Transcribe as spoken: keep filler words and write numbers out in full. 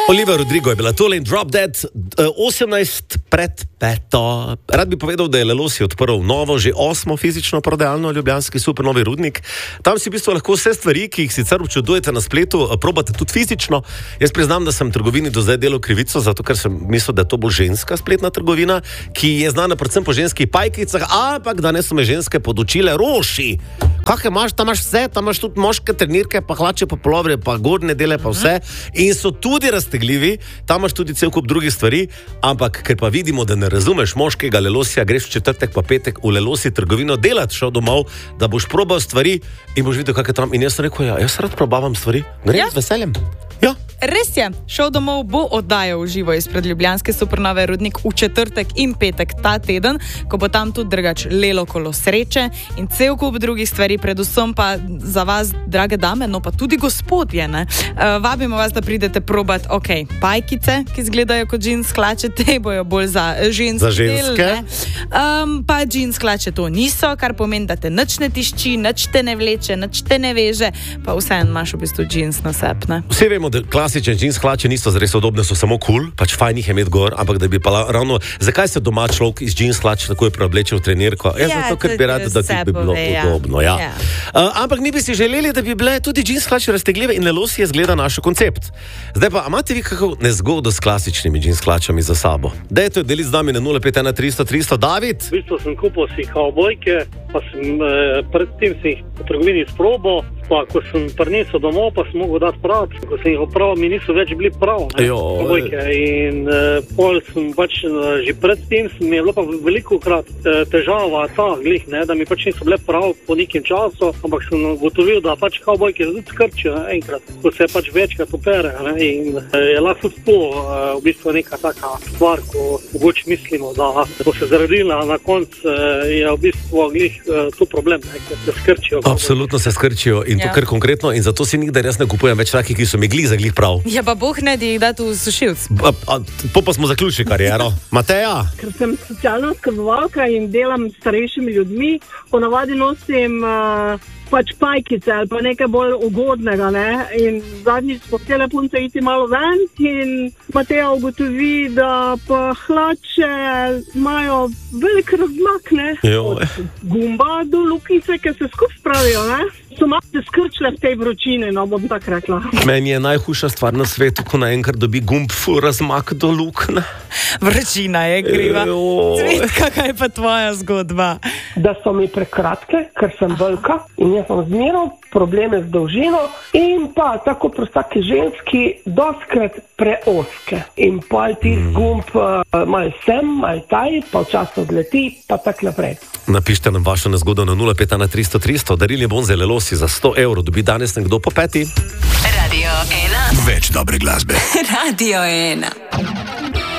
Olivia Rodrigo je bila tole in Drop Dead osemnajst pred peto. Rad bi povedal, da je Lelosi odprl novo, že osmo fizično prodajalno, ljubljanski supernovi Rudnik. Tam si v bistvu lahko vse stvari, ki jih sicer občudujete na spletu, probate tudi fizično. Jaz priznam, da sem trgovini do zdaj delal krivico, zato ker sem mislil, da je to bolj ženska spletna trgovina, ki je znana predvsem po ženskih pajkicah, ampak danes so me ženske podučile, Roši, kakšne imaš, tam imaš vse, tam imaš tudi moške trenirke, pa hlače, pa polovre, pa gornje dele, pa vse. In so tudi raztegljivi, tam imaš tudi cel kup drugih stvari, ampak ker pa vidimo, da ne razumeš moškega Lelosija, greš v četrtek pa petek v Lelosi trgovino delat, šel domov, da boš probal stvari in boš videl, kak je tam. In jaz sem rekel, ja, jaz rad probavam stvari, grem ja. z veseljem. Ja. Res je, šel domov bo oddajal v živo izpred ljubljanske supernove Rudnik v četrtek in petek ta teden, ko bo tam tudi drugač lelo kolo sreče in cel kup drugih stvari, predvsem pa za vas, drage dame, no pa tudi gospodje, ne. Uh, vabimo vas, da pridete probat, ok, pajkice, ki izgledajo kot džins hlače, te bojo bolj za ženske. Za ženske. Del, um, pa džins hlače to niso, kar pomeni, da te nič ne tišči, nič te ne vleče, nič te ne veže, pa vseeno imaš v bistvu džins na sep, ne. Vsi vemo, da klasične džins hlače niso zares udobne, so samo kul, cool, pač fajn jih je imeti gor, ampak da bi pa ravno, zakaj se doma človek iz džins hlač tako je preoblečen v trenirko? Jaz ja, zato, ker bi rad, da ti bi bilo ja. udobno, ja. ja. Uh, ampak mi bi si želeli, da bi bile tudi džins hlače raztegljive in Lelosi je zgleda naš koncept. Zdaj pa, imate vi kako nezgodo s klasičnimi džins hlačami za sabo? Dajte deliti z nami na nula pet ena tristo tristo. David? V bistvu sem kupil si kavbojke, pa sem eh, predtem si jih po trgovini sprobal, pa ko sem prinesel domov, pa sem mogel dati prav. Ko sem jih opravil, mi niso več bili prav. In uh, pol sem pač uh, že predtem mi je bilo pa veliko krat uh, težava ta glih, ne, da mi pač niso bile prav po nekem času, ampak sem ugotovil, da pač kavbojke tudi skrčijo enkrat, ko se pač večkrat opere, ne, in uh, je lahko to uh, v bistvu neka taka stvar, ko mogoče mislimo, da bo se zaredila, na koncu uh, je v bistvu glih uh, to problem, ne, ker se skrčijo. Absolutno se skrčijo in to kar konkretno in zato si nikdar jaz ne kupujem več takih, ki so mi glih za glih prav. Ja, pa Bog ne di jih dati v sušilc. Po pa smo zaključili kariero. Mateja? Ker sem socialna oskrbovalka in delam s starejšimi ljudmi, ponavadi nosim uh, pač pajkice ali pa nekaj bolj ugodnega, ne? In zadnjič smo htjele punce iti malo ven in Mateja ugotovi, da pa hlače imajo velik razmak, ne? Od gumba do luknice, ki se skupaj spravijo, ne? So malo se skrčile v tej vročini, no, bom tak rekla. Meni je najhujša stvar na svetu, ko naenkrat dobi gumb razmak do lukne. Vročina je kriva. Cvetka, kaj je pa tvoja zgodba? Da so mi prekratke, ker sem velika in jaz sem zmeral probleme z dolžino in pa tako pri vsaki ženski doskrat preoske. In pa ti gumb uh, malo sem, malo taj, pa včasno odleti, pa tak naprej. Napište nam vašo nezgodo na nula pet ena tristo tristo. Darili bon za Lelosi za sto evrov. Dobi danes nekdo po peti. Radio ena. Več dobre glasbe. Radio ena.